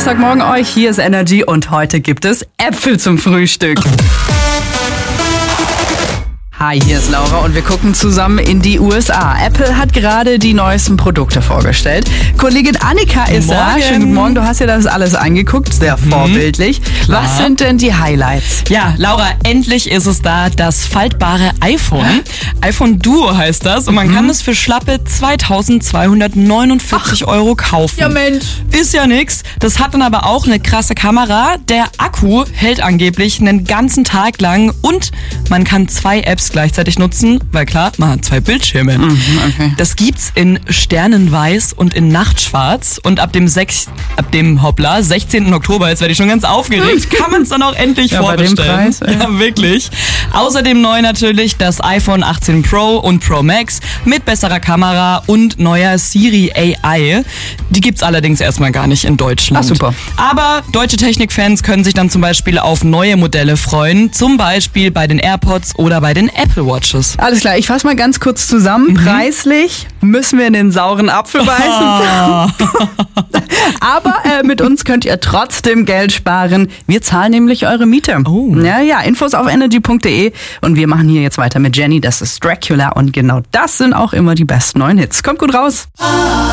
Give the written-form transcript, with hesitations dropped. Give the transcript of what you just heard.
Donnerstagmorgen euch. Hier ist Energy und heute gibt es Äpfel zum Frühstück. Hi, hier ist Laura und wir gucken zusammen in die USA. Apple hat gerade die neuesten Produkte vorgestellt. Kollegin Annika ist da. Schönen guten Morgen, du hast ja das alles angeguckt, sehr vorbildlich. Klar. Was sind denn die Highlights? Ja, Laura, endlich ist es da, das faltbare iPhone. iPhone Duo heißt das und man kann es für schlappe 2.249 Euro kaufen. Ja Mensch. Ist ja nix. Das hat dann aber auch eine krasse Kamera. Der Akku hält angeblich einen ganzen Tag lang und man kann 2 Apps gleichzeitig nutzen, weil klar, man hat 2 Bildschirme. Okay. Das gibt's in Sternenweiß und in Nachtschwarz und ab dem 16. Oktober, jetzt werde ich schon ganz aufgeregt, kann man es dann auch endlich vorbestellen. Bei dem Preis, ja, wirklich. Außerdem neu natürlich das iPhone 18 Pro und Pro Max mit besserer Kamera und neuer Siri AI. Die gibt's allerdings erstmal gar nicht in Deutschland. Ach, super. Aber deutsche Technikfans können sich dann zum Beispiel auf neue Modelle freuen, zum Beispiel bei den AirPods oder bei den Apple Watches. Alles klar, ich fasse mal ganz kurz zusammen. Preislich müssen wir in den sauren Apfel beißen. Aber mit uns könnt ihr trotzdem Geld sparen. Wir zahlen nämlich eure Miete. Oh. Ja, Infos auf energy.de. Und wir machen hier jetzt weiter mit Jenny. Das ist Dracula. Und genau das sind auch immer die besten neuen Hits. Kommt gut raus.